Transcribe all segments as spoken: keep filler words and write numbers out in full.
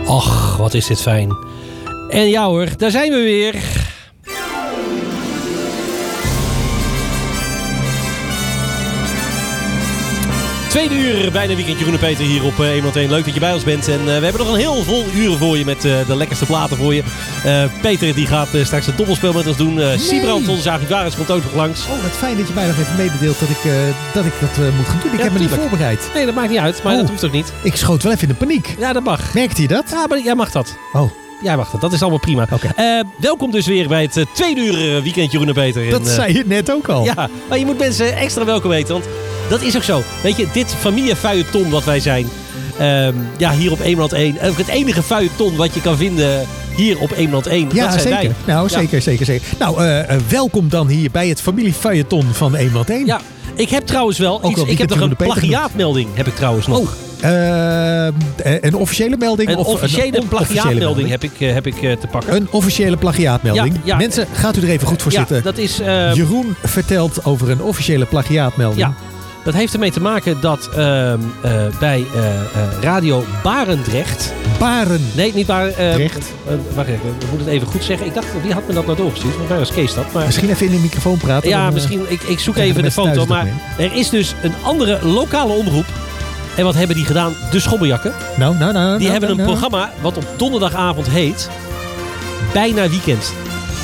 Ach, wat is dit fijn. En ja hoor, daar zijn we weer. Tweede uur, bijna weekend Jeroen en Peter hier op één nul één. Leuk dat je bij ons bent. En uh, we hebben nog een heel vol uren voor je met uh, de lekkerste platen voor je. Uh, Peter die gaat uh, straks een dobbelspel met ons doen. Uh, nee. Siebrand, onze archivaris, komt ook nog langs. Oh, wat fijn dat je mij nog even mededeelt dat ik, uh, dat, ik dat uh, moet gaan doen. Ik ja, heb me niet voorbereid. Nee, dat maakt niet uit, maar oh, dat hoeft ook niet. Ik schoot wel even in de paniek. Ja, dat mag. Merkt hij dat? Ja, maar jij mag dat. Oh. Jij mag dat. Dat is allemaal prima. Okay. Uh, welkom dus weer bij het uh, tweede uur uh, weekend Jeroen en Peter. Dat en, uh, zei je net ook al. Ja, maar je moet mensen extra welkom weten, want dat is ook zo. Weet je, dit familie-feuilleton wat wij zijn. Um, ja, hier op één nul één. Het enige feuilleton wat je kan vinden hier op één nul één. Ja, dat zijn zeker. wij. Nou, ja. zeker, zeker, zeker. Nou, uh, uh, welkom dan hier bij het familie-feuilleton van één nul één. Ja, ik heb trouwens wel ook iets. wel Ik heb nog een plagiaatmelding, heb ik trouwens nog. Oh. Uh, een officiële melding? Een of officiële een plagiaatmelding heb ik, uh, heb ik uh, te pakken. Een officiële plagiaatmelding. Ja, ja. Mensen, gaat u er even goed voor ja, zitten. Dat is, uh, Jeroen vertelt over een officiële plagiaatmelding. Ja, dat heeft ermee te maken dat uh, uh, bij uh, uh, Radio Barendrecht... Baren. Nee, niet Barendrecht. Uh, uh, wacht even, ik moet het even goed zeggen. Ik dacht, wie had me dat nou doorgestuurd? Volgens mij was Kees dat. Maar... Misschien even in de microfoon praten. Ja, dan, misschien. Ik, ik zoek even even de, de foto. Maar mee. Er is dus een andere lokale omroep. En wat hebben die gedaan? De Schobbejakken. Nou, nou, nou. Die nou, hebben nou, een nou. programma wat op donderdagavond heet... Bijna Weekend.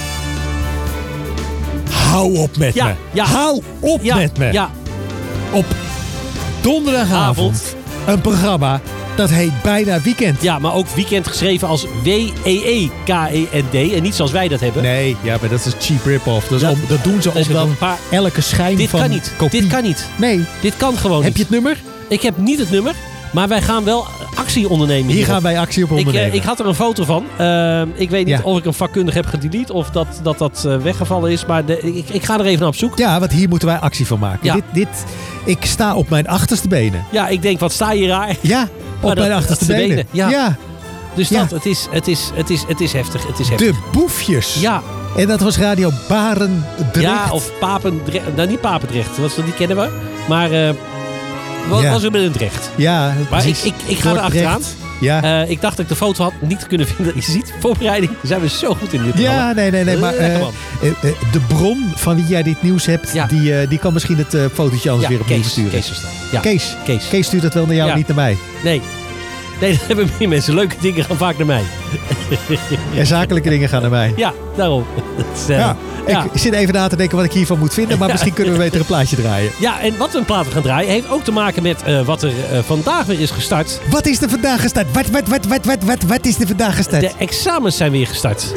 Hou op met ja, me. Ja. Hou op ja, met me. Ja. Op donderdagavond Avond. Een programma dat heet Bijna Weekend. Ja, maar ook weekend geschreven als W E E K E N D. En niet zoals wij dat hebben. Nee, ja, maar dat is een cheap rip-off. Dat, dat, om, dat doen ze om dan paar... elke schijn dit van kan niet. kopie. Dit kan niet. Nee. Dit kan gewoon Heb niet. je het nummer? Ik heb niet het nummer. Maar wij gaan wel actie ondernemen. Hier hierop. gaan wij actie op ondernemen. Ik, uh, ik had er een foto van. Uh, ik weet niet ja. of ik hem vakkundig heb gedelete of dat dat, dat uh, weggevallen is. Maar de, ik, ik ga er even naar op zoek. Ja, want hier moeten wij actie van maken. Ja. Dit, dit, ik sta op mijn achterste benen. Ja, ik denk, wat sta je raar? Ja, op dat, mijn achterste benen. benen. Ja. ja. Dus ja. dat, het is, het, is, het, is, het is heftig. Het is heftig. De Boefjes. Ja. En dat was Radio Barendrecht. Ja, of Papendrecht. Nou, niet Papendrecht. Die kennen we. Maar... Uh, Wat ja. was er met een Drecht? Ja, maar ik, ik, ik ga er achteraan. Ja. Uh, ik dacht dat ik de foto had niet te kunnen vinden. Je ziet, voorbereiding, daar zijn we zo goed in dit programma. Ja, nee, nee, nee. Maar uh, uh, uh, de bron van wie jij dit nieuws hebt, ja. die, uh, die kan misschien het uh, fotootje anders ja, weer opnieuw Kees, sturen. Kees, ja. Kees. Kees. Kees stuurt dat wel naar jou, ja. niet naar mij. Nee. Nee, dat hebben meer mensen. Leuke dingen gaan vaak naar mij. En zakelijke dingen gaan naar mij. Ja, daarom. Is, uh, ja. Ja. Ik zit even na te denken wat ik hiervan moet vinden. Maar misschien kunnen we beter een plaatje draaien. Ja, en wat we een plaat gaan draaien heeft ook te maken met uh, wat er uh, vandaag weer is gestart. Wat is er vandaag gestart? Wat, wat, wat, wat, wat, wat, wat is er vandaag gestart? De examens zijn weer gestart.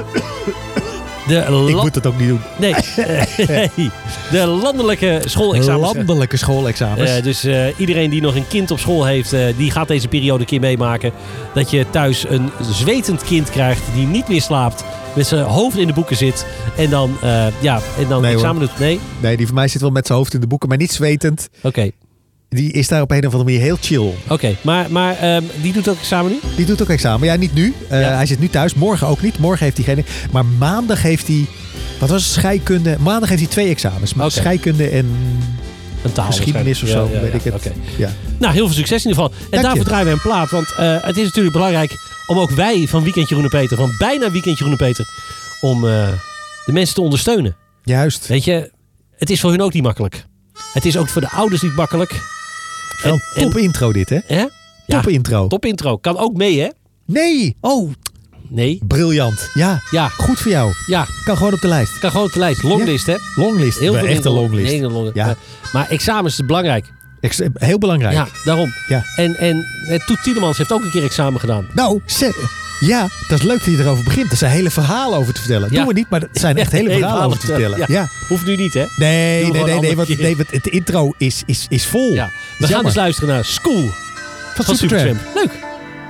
De Ik moet dat ook niet doen. Nee, nee. De landelijke schoolexamens. Landelijke schoolexamens. Uh, dus uh, iedereen die nog een kind op school heeft, uh, die gaat deze periode een keer meemaken. Dat je thuis een zwetend kind krijgt die niet meer slaapt. Met zijn hoofd in de boeken zit. En dan, uh, ja, en dan nee, examen doet. Nee? Nee, die van mij zit wel met zijn hoofd in de boeken, maar niet zwetend. Oké. Okay. Die is daar op een of andere manier heel chill. Oké, okay, maar, maar um, die doet ook examen nu? Die doet ook examen. Ja, niet nu. Uh, ja. Hij zit nu thuis. Morgen ook niet. Morgen heeft hij geen... Maar maandag heeft hij... Wat was het? Scheikunde? Maandag heeft hij twee examens. Maar okay. Scheikunde en... Een taal. Geschiedenis of zo, ja, ja, weet ja, ik het. Okay. Ja. Nou, heel veel succes in ieder geval. En Dank daarvoor je. draaien we een plaat. Want uh, het is natuurlijk belangrijk om ook wij van Weekend Jeroen en Peter, van bijna Weekend Jeroen en Peter, om uh, de mensen te ondersteunen. Juist. Weet je, het is voor hun ook niet makkelijk. Het is ook voor de ouders niet makkelijk. Wel een top en, intro dit, hè? hè? Top ja, intro. Top intro. Kan ook mee, hè? Nee. Oh. Nee. Briljant. Ja. ja. Goed voor jou. Ja. Kan gewoon op de lijst. Kan gewoon op de lijst. Longlist, ja. hè? Longlist. Heel veel echt een longlist. Nee, een longlist. Ja. Maar, maar examens is belangrijk. Ex- heel belangrijk. Ja, daarom. Ja. En, en Toet Tielemans heeft ook een keer examen gedaan. Nou, ze- ja, dat is leuk dat je erover begint. Er zijn hele verhalen over te vertellen. Ja. Doen we niet, maar er zijn echt hele verhalen over te vertellen. Ja. Ja. Hoeft nu niet, hè? Nee, nee, nee, nee, want, nee, want het intro is, is, is vol. Ja. We gaan dus luisteren naar School van, van Supertramp. Supertramp. Leuk.